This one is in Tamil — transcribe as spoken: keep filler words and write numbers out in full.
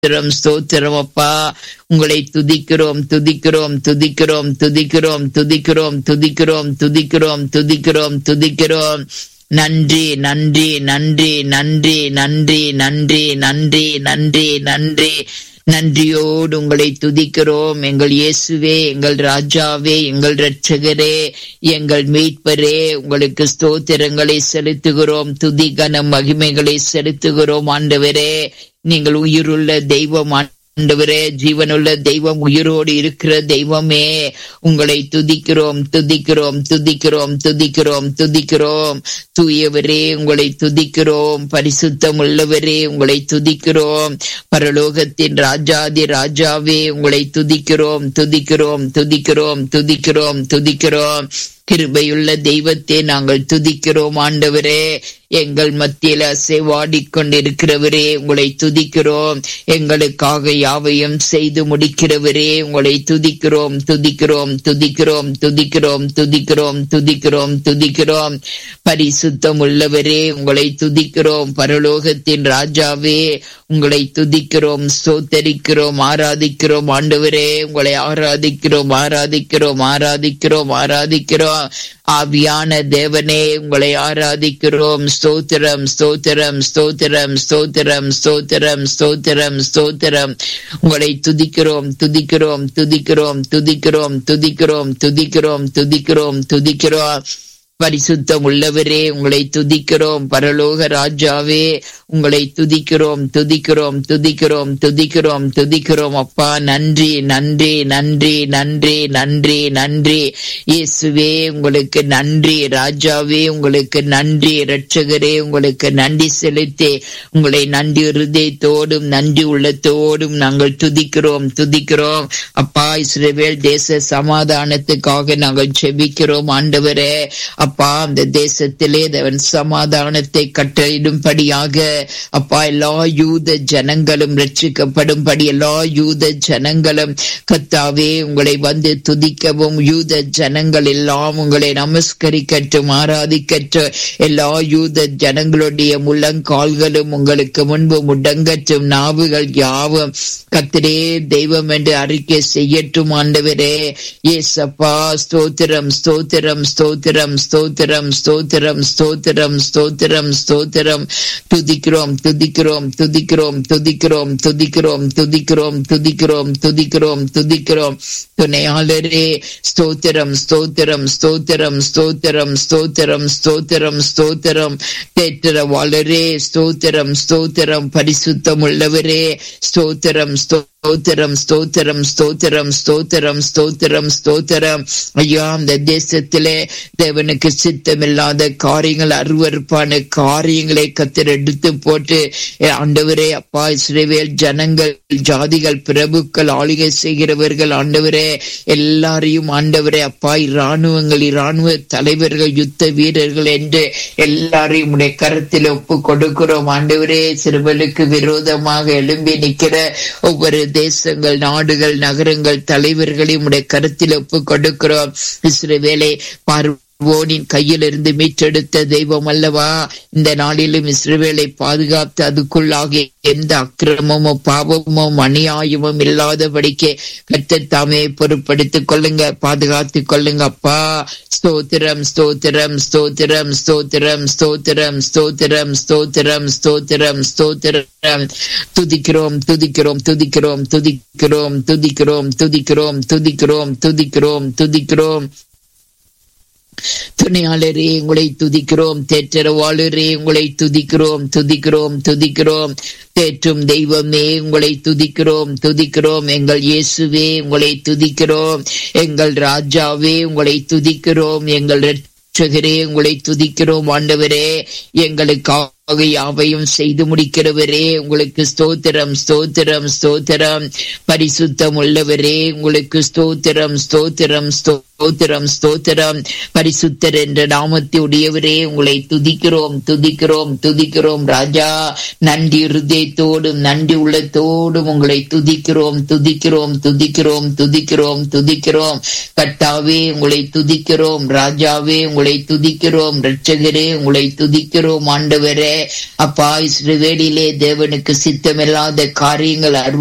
ஸ்தோத்திரம் ஸ்தோத்திரம் அப்பா. உங்களை துதிக்கிறோம் துதிக்கிறோம் துதிக்கிறோம் துதிக்கிறோம் துதிக்கிறோம் துதிக்கிறோம் துதிக்கிறோம் துதிக்கிறோம் துதிக்கிறோம். நன்றி நன்றி நன்றி நன்றி நன்றி நன்றி நன்றி நன்றி நன்றி நன்றியோடு உங்களை துதிக்கிறோம். எங்கள் இயேசுவே, எங்கள் ராஜாவே, எங்கள் இரட்சகரே, எங்கள் மீட்பரே, உங்களுக்கு ஸ்தோத்திரங்களை செலுத்துகிறோம். துதி கன மகிமைகளை செலுத்துகிறோம். ஆண்டவரே, நீங்கள் உயிருள்ள தெய்வம். ஆண்டவரே, ஜீவனுள்ள தெய்வம், உயிரோடு இருக்கிற தெய்வமே, உங்களை துதிக்கிறோம் துதிக்கிறோம் துதிக்கிறோம் துதிக்கிறோம் துதிக்கிறோம். தூயவரே, உங்களை துதிக்கிறோம். பரிசுத்தம் உள்ளவரே, உங்களை துதிக்கிறோம். பரலோகத்தின் ராஜாதி ராஜாவே, உங்களை துதிக்கிறோம் துதிக்கிறோம் துதிக்கிறோம் துதிக்கிறோம் துதிக்கிறோம். கிருபையுள்ள தெய்வத்தை நாங்கள் துதிக்கிறோம். ஆண்டவரே, எங்கள் மத்தியில் அசைவாடிக் கொண்டிருக்கிறவரே, உங்களை துதிக்கிறோம். எங்களுக்காக யாவையும் செய்து முடிக்கிறவரே, உங்களை துதிக்கிறோம் துதிக்கிறோம் துதிக்கிறோம் துதிக்கிறோம் துதிக்கிறோம் துதிக்கிறோம் துதிக்கிறோம். பரிசுத்தம் உள்ளவரே, உங்களை துதிக்கிறோம். பரலோகத்தின் ராஜாவே, உங்களை துதிக்கிறோம், ஸ்தோத்தரிக்கிறோம், ஆராதிக்கிறோம். ஆண்டவரே, உங்களை ஆராதிக்கிறோம் ஆராதிக்கிறோம் ஆராதிக்கிறோம் ஆராதிக்கிறோம். ஆவியான தேவனே, உங்களை ஆராதிக்கிறோம். ஸ்தோத்திரம் ஸ்தோத்திரம் ஸ்தோத்திரம் ஸ்தோத்திரம் ஸ்தோத்திரம் ஸ்தோத்திரம் ஸ்தோத்திரம். உங்களை துதிக்கிறோம் துதிக்கிறோம் துதிக்கிறோம் துதிக்கிறோம் துதிக்கிறோம் துதிக்கிறோம் துதிக்கிறோம் துதிக்கிறோம். பரிசுத்தம் உள்ளவரே, உங்களை துதிக்கிறோம். பரலோக ராஜாவே, உங்களை துதிக்கிறோம் துதிக்கிறோம் துதிக்கிறோம் துதிக்கிறோம் துதிக்கிறோம். அப்பா, நன்றி நன்றி நன்றி நன்றி நன்றி நன்றி. இயேசுவே, உங்களுக்கு நன்றி. ராஜாவே, உங்களுக்கு நன்றி. இரட்சகரே, உங்களுக்கு நன்றி செலுத்தி உங்களை நன்றி இருதயத்தோடும் நன்றி உள்ளத்தோடும் நாங்கள் துதிக்கிறோம் துதிக்கிறோம். அப்பா, இஸ்ரவேல் தேச சமாதானத்துக்காக நாங்கள் ஜெபிக்கிறோம். ஆண்டவரே, அப்பா, அந்த தேசத்திலே தேவன் சமாதானத்தை கட்டளையிடும்படியாக, அப்பா, எல்லா யூத ஜனங்களும் ரட்சிக்கப்படும்படி, எல்லா யூத ஜனங்களும் கர்த்தாவே உங்களை வந்து துதிக்கவும், யூத ஜனங்கள் எல்லாம் உங்களை நமஸ்கரிக்கட்டும், ஆராதிக்கட்டும். எல்லா யூத ஜனங்களுடைய முழங்கால்களும் உங்களுக்கு முன்பு முடங்கட்டும், நாவுகள் யாவும் கர்த்தரே தெய்வம் என்று அறிக்கை செய்யட்டும். ஆண்டவரே, ஏசப்பா, ஸ்தோத்திரம் ஸ்தோத்திரம் ஸ்தோத்திரம் ஸ்தோத்திரம் ஸ்தோத்திரம் ஸ்தோத்திரம் ஸ்தோத்திரம் ஸ்தோத்திரம். துதிக்கிறோம் துதிக்கிறோம் துதிக்கிறோம் துதிக்கிறோம் துதிக்கிறோம் துதிக்கிறோம் துதிக்கிறோம் துதிக்கிறோம் துதிக்கிறோம். துணையாளரே, ஸ்தோத்திரம் ஸ்தோத்திரம் ஸ்தோத்திரம் ஸ்தோத்திரம் ஸ்தோத்திரம் ஸ்தோத்திரம் ஸ்தோத்திரம். தேற்றரவாளரே, ஸ்தோத்திரம் ஸ்தோத்திரம். பரிசுத்தம் உள்ளவரே, ஸ்தோத்திரம் ஸ்தோத்திரம் ஸ்தோத்திரம் ஸ்தோத்திரம் ஸ்தோத்திரம் ஸ்தோத்திரம் ஸ்தோத்திரம். ஐயா, அந்த தேசத்திலே தேவனுக்கு சித்தமில்லாத காரியங்கள், அருவருப்பான காரியங்களை கத்தர் எடுத்து போட்டு, ஆண்டவரே அப்பா, இஸ்ரவேல் ஜனங்கள், ஜாதிகள், பிரபுக்கள், ஆளுகை செய்கிறவர்கள், ஆண்டவரே எல்லாரையும், ஆண்டவரே அப்பா, இராணுவங்கள், இராணுவ தலைவர்கள், யுத்த வீரர்கள் என்று எல்லாரையும் உடைய கரத்தில் ஒப்பு கொடுக்கிறோம். ஆண்டவரே, சிறுவலுக்கு விரோதமாக எழும்பி நிற்கிற ஒவ்வொரு தேசங்கள், நாடுகள், நகரங்கள், தலைவர்களையும் உடைய கருத்தில் ஒப்பு கொடுக்கிறோம். இஸ்ரவேலை பார்வை ோனின் கையிலிருந்து மீட்டெடுத்த தெய்வம் அல்லவா, இந்த நாளிலும் இஸ்ரவேலை பாதுகாத்து அதுக்குள்ளாக எந்த அக்கிரமமோ பாவமோ அநியாயமும் இல்லாதபடிக்கு கர்த்தர் தாமே பொறுப்படுத்திக் கொள்ளுங்க, பாதுகாத்துக் கொள்ளுங்க. அப்பா, ஸ்தோத்திரம் ஸ்தோத்திரம் ஸ்தோத்திரம் ஸ்தோத்திரம் ஸ்தோத்திரம் ஸ்தோத்திரம் ஸ்தோத்திரம் ஸ்தோத்திரம் ஸ்தோத்திரம். துதிக்கிறோம் துதிக்கிறோம் துதிக்கிறோம் துதிக்கிறோம் துதிக்கிறோம் துதிக்கிறோம் துதிக்கிறோம் துதிக்கிறோம் துதிக்கிறோம். துணையாளரே, உங்களை துதிக்கிறோம். தேற்றரவாளரே, உங்களை துதிக்கிறோம் துதிக்கிறோம் துதிக்கிறோம். தேற்றும் தெய்வமே, உங்களை துதிக்கிறோம் துதிக்கிறோம். எங்கள் இயேசுவே, உங்களை துதிக்கிறோம். எங்கள் ராஜாவே, உங்களை துதிக்கிறோம். எங்கள் இரட்சகரே, உங்களை துதிக்கிறோம். ஆண்டவரே, எங்களுக்காக யாவையும் செய்து முடிக்கிறவரே, உங்களுக்கு ஸ்தோத்திரம் ஸ்தோத்திரம் ஸ்தோத்திரம். பரிசுத்தம் உள்ளவரே, உங்களுக்கு ஸ்தோத்திரம் ஸ்தோத்திரம் ஸ்தோத்திரம் ஸ்தோத்திரம் ஸ்தோத்திரம். பரிசுத்தர் என்ற நாமத்தை உடையவரே உங்களை துதிக்கிறோம் துதிக்கிறோம் துதிக்கிறோம் ராஜா. நன்றி இருதயத்தோடும் நன்றி உள்ளத்தோடும் உங்களை துதிக்கிறோம் துதிக்கிறோம் துதிக்கிறோம் துதிக்கிறோம் துதிக்கிறோம். கர்த்தாவே உங்களை துதிக்கிறோம், ராஜாவே உங்களை துதிக்கிறோம், இரட்சகரே உங்களை துதிக்கிறோம். ஆண்டவரே அப்பா, இஸ்ரவேலிலே தேவனுக்கு சித்தமில்லாத காரியங்கள்